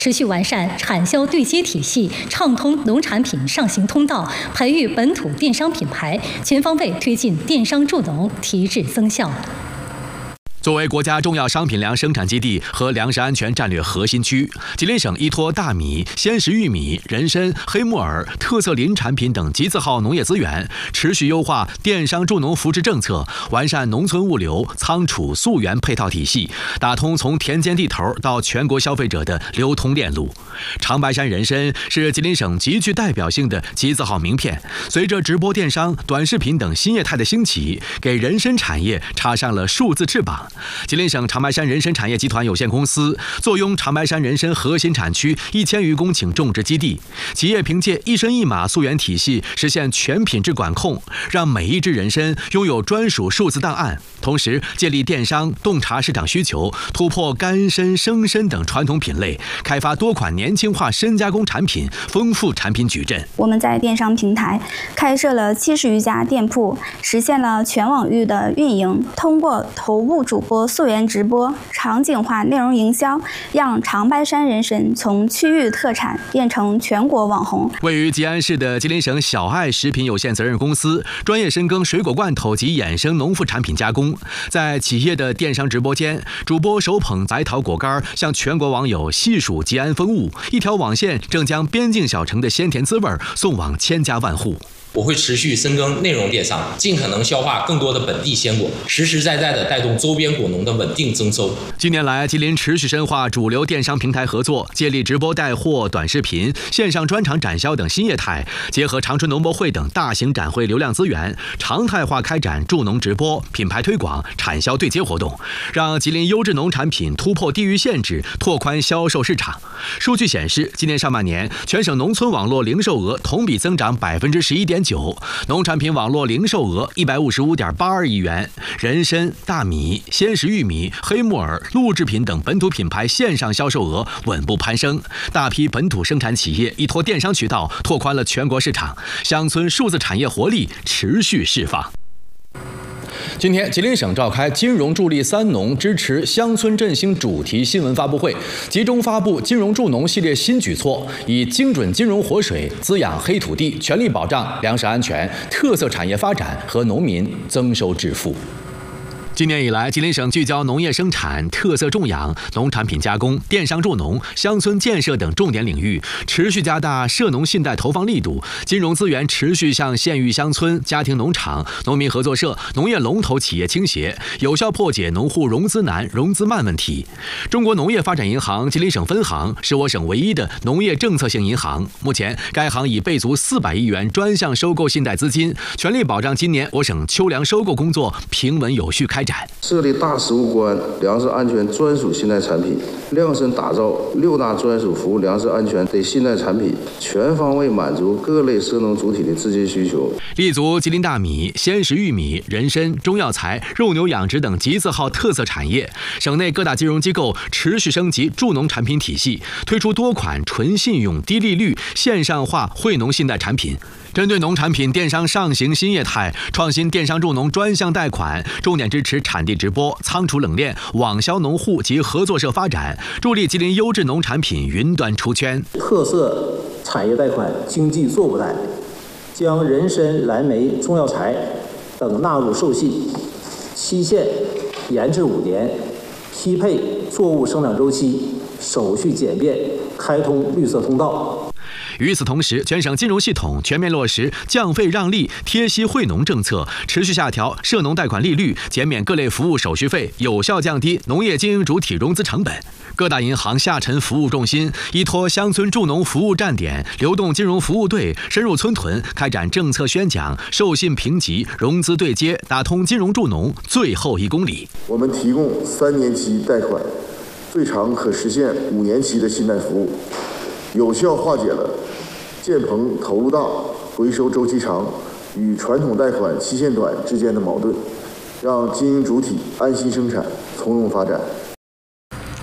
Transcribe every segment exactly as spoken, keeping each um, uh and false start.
持续完善产销对接体系，畅通农产品上行通道，培育本土电商品牌，全方位推进电商助农提质增效。 作为国家重要商品粮生产基地和粮食安全战略核心区，吉林省依托大米、鲜食玉米、人参、黑木耳、特色林产品等集字号农业资源，持续优化电商助农扶持政策，完善农村物流、仓储、溯源配套体系，打通从田间地头到全国消费者的流通链路。长白山人参是吉林省极具代表性的集字号名片，随着直播电商、短视频等新业态的兴起，给人参产业插上了数字翅膀。吉林省长白山人参产业集团有限公司坐拥长白山人参核心产区一千余公顷种植基地，企业凭借一身一码溯源体系实现全品质管控，让每一只人参拥有专属数字档案。同时，建立电商洞察市场需求，突破干参、生参等传统品类，开发多款年轻化深加工产品，丰富产品矩阵。 我们在电商平台开设了七十余家店铺，实现了全网域的运营。通过头部主播溯源直播、场景化内容营销，让长白山人参从区域特产变成全国网红。 位于吉安市的吉林省小爱食品有限责任公司，专业深耕水果罐头及衍生农副产品加工。在企业的电商直播间，主播手捧白桃果干，向全国网友细数吉安风物。一条网线正将边境小城的鲜甜滋味送往千家万户。 我会持续深耕内容电商，尽可能消化更多的本地鲜果，实实在在地带动周边果农的稳定增收。 近年来，吉林持续深化主流电商平台合作，建立直播带货、短视频、线上专场展销等新业态，结合长春农博会等大型展会流量资源，常态化开展助农直播、品牌推广、产销对接活动，让吉林优质农产品突破地域限制，拓宽销售市场。数据显示，今年上半年，全省农村网络零售额同比增长百分之十一点九，农产品网络零售额一百五十五点八二亿元，人参、大米、鲜食玉米、黑木耳、录制品等本土品牌线上销售额稳步攀升，大批本土生产企业依托电商渠道拓宽了全国市场，乡村数字产业活力持续释放。今天，吉林省召开金融助力三农支持乡村振兴主题新闻发布会，集中发布金融助农系列新举措，以精准金融活水滋养黑土地，全力保障粮食安全、特色产业发展和农民增收致富。今年以来，吉林省聚焦农业生产、特色种养、农产品加工、电商助农、乡村建设等重点领域，持续加大涉农信贷投放力度，金融资源持续向县域乡村、家庭农场、农民合作社、农业龙头企业倾斜，有效破解农户融资难、融资慢问题。中国农业发展银行吉林省分行是我省唯一的农业政策性银行，目前该行已备足四百亿元专项收购信贷资金，全力保障今年我省秋粮收购工作平稳有序开展。 设立大食物关粮食安全专属信贷产品，量身打造六大专属服务粮食安全的信贷产品，全方位满足各类涉农主体的资金需求。 立足吉林大米、鲜食玉米、人参、中药材、肉牛养殖等集字号特色产业，省内各大金融机构持续升级助农产品体系，推出多款纯信用、低利率、线上化惠农信贷产品。针对农产品电商上行新业态，创新电商助农专项贷款，重点支持产地直播、仓储冷链、网销农户及合作社发展，助力吉林优质农产品云端出圈。 特色产业贷款经济作物贷，将人参、蓝莓、中药材等纳入授信，期限延至五年，匹配作物生长周期，手续简便，开通绿色通道。 与此同时，全省金融系统全面落实降费让利、贴息惠农政策，持续下调涉农贷款利率，减免各类服务手续费，有效降低农业经营主体融资成本。各大银行下沉服务重心依托乡村助农服务站点、流动金融服务队，深入村屯，开展政策宣讲、授信评级、融资对接，打通金融助农最后一公里。 我们提供三年期贷款，最长可实现五年期的信贷服务，有效化解了建棚投入大、回收周期长与传统贷款期限短之间的矛盾，让经营主体安心生产、从容发展。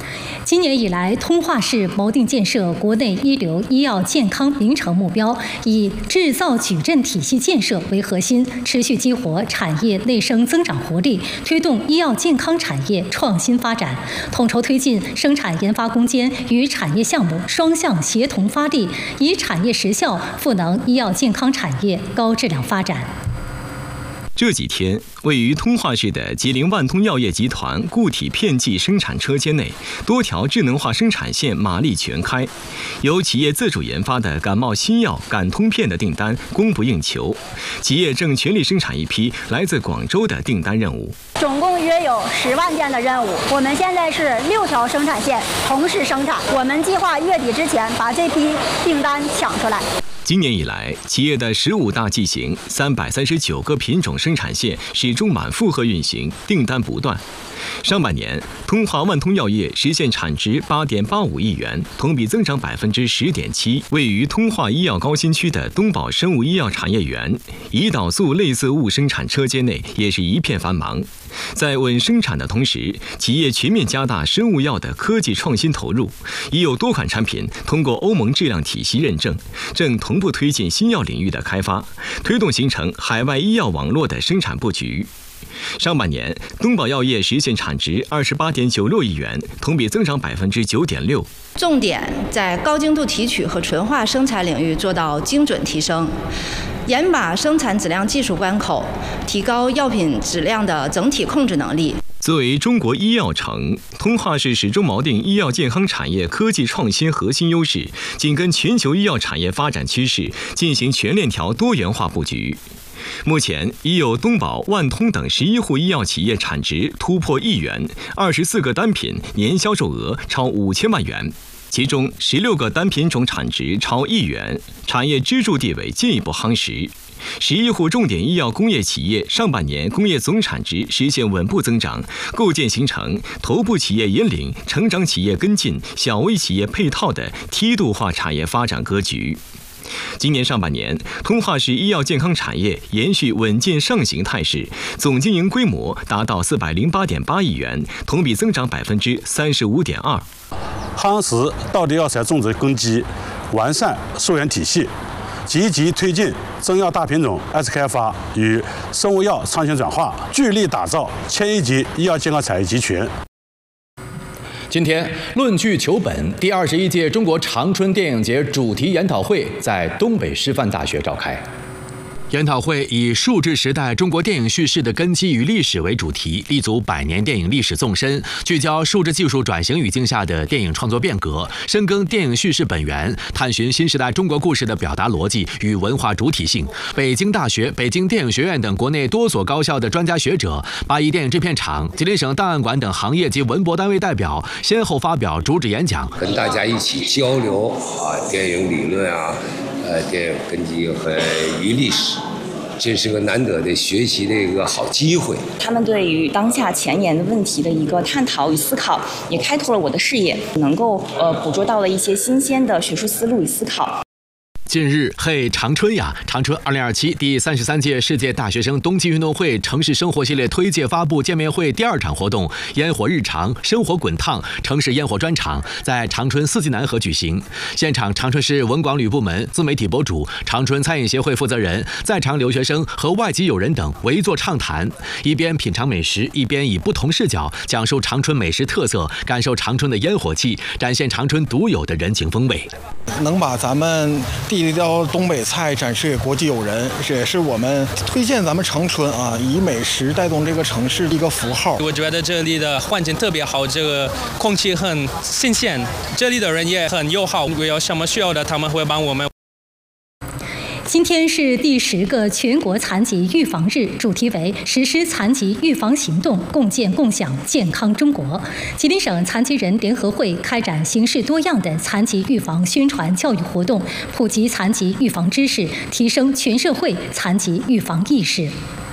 今年以来，通化市谋定建设国内一流医药健康名城目标，以制造矩阵体系建设为核心，持续激活产业内生增长活力，推动医药健康产业创新发展，统筹推进生产研发攻坚与产业项目双向协同发力，以产业实效赋能医药健康产业高质量发展。 这几天，位于通化市的吉林万通药业集团固体片剂生产车间内，多条智能化生产线马力全开，由企业自主研发的感冒新药感通片的订单供不应求，企业正全力生产一批来自广州的订单任务。 总共约有十万件的任务，我们现在是六条生产线同时生产，我们计划月底之前把这批订单抢出来。 今年以来，企业的十五大机型、三百三十九个品种生产线始终满负荷运行，订单不断。上半年，通化万通药业实现产值八点八五亿元，同比增长百分之十点七。位于通化医药高新区的东宝生物医药产业园，胰岛素类似物生产车间内也是一片繁忙。在稳生产的同时，企业全面加大生物药的科技创新投入，已有多款产品通过欧盟质量体系认证，正同步推进新药领域的开发，推动形成海外医药网络的生产布局。上半年，东宝药业实现产值二十八点九六亿元，同比增长百分之九点六。 重点在高精度提取和纯化生产领域做到精准提升，严把生产质量技术关口，提高药品质量的整体控制能力。 作为中国医药城，通化市始终锚定医药健康产业科技创新核心优势，紧跟全球医药产业发展趋势，进行全链条多元化布局。目前已有东宝、万通等十一户医药企业产值突破亿元，二十四个单品年销售额超五千万元，其中十六个单品种产值超亿元，产业支柱地位进一步夯实。十一户重点医药工业企业上半年工业总产值实现稳步增长，构建形成头部企业引领、成长企业跟进、小微企业配套的梯度化产业发展格局。今年上半年，通化市医药健康产业延续稳健上行态势，总经营规模达到四百零八点八亿元，同比增长百分之三十五点二。 夯实道地药材种植根基，完善溯源体系，积极推进增药大品种 S 开发与生物药创新转化，聚力打造千亿级医药健康产业集群。 今天，论据求本第二十一届中国长春电影节主题研讨会在东北师范大学召开。研讨会以数字时代中国电影叙事的根基与历史为主题，立足百年电影历史纵深，聚焦数字技术转型语境下的电影创作变革，深耕电影叙事本源，探寻新时代中国故事的表达逻辑与文化主体性。北京大学、北京电影学院等国内多所高校的专家学者、八一电影制片厂、吉林省档案馆等行业及文博单位代表先后发表主旨演讲， 跟大家一起交流啊，电影理论啊。呃，电影根基和与历史，这是个难得的学习的一个好机会。 他们对于当下前沿的问题的一个探讨与思考，也开拓了我的视野，能够呃捕捉到了一些新鲜的学术思路与思考。 近日，嘿长春呀！长春二零二七第三十三届世界大学生冬季运动会城市生活系列推介发布见面会第二场活动“烟火日常，生活滚烫”城市烟火专场在长春四季南河举行。现场，长春市文广旅部门、自媒体博主、长春餐饮协会负责人、在场留学生和外籍友人等围坐畅谈，一边品尝美食，一边以不同视角讲述长春美食特色，感受长春的烟火气，展现长春独有的人情风味。 能把咱们地一道东北菜展示给国际友人，也是我们推荐咱们长春啊，以美食带动这个城市的一个符号。 我觉得这里的环境特别好，这个空气很新鲜，这里的人也很友好，有什么需要的他们会帮我们。 今天是第十个全国残疾预防日，主题为实施残疾预防行动，共建共享健康中国。吉林省残疾人联合会开展形式多样的残疾预防宣传教育活动，普及残疾预防知识，提升全社会残疾预防意识。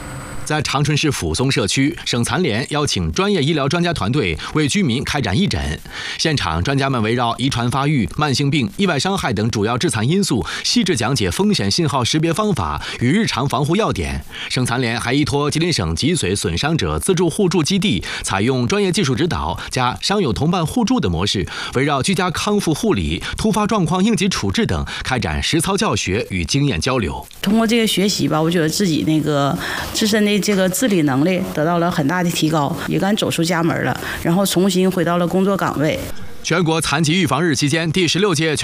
在长春市抚松社区，省残联邀请专业医疗专家团队为居民开展义诊。现场，专家们围绕遗传发育、慢性病、意外伤害等主要致残因素，细致讲解风险信号识别方法与日常防护要点。省残联还依托吉林省脊髓损伤者自助互助基地，采用专业技术指导加伤友同伴互助的模式，围绕居家康复护理、突发状况应急处置等，开展实操教学与经验交流。 通过这个学习吧，我觉得自己那个自身的这个自理能力得到了很大的提高，也敢走出家门了，然后重新回到了工作岗位。 全国残疾预防日期间，第十六届全